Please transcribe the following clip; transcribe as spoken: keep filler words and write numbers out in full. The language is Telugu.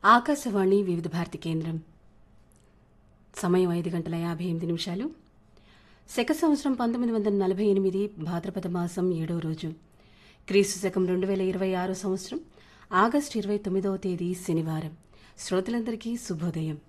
ఆకాశవాణి వివిధ భారతి కేంద్రం. సమయం ఐదు గంటల యాభై ఎనిమిది నిమిషాలు. శక సంవత్సరం పంతొమ్మిది వందల నలభై ఎనిమిది భాద్రపద మాసం ఏడో రోజు, క్రీస్తు శకం రెండు వేల ఇరవై ఆరో సంవత్సరం ఆగస్టు ఇరవై తొమ్మిదవ తేదీ శనివారం. శ్రోతలందరికీ శుభోదయం.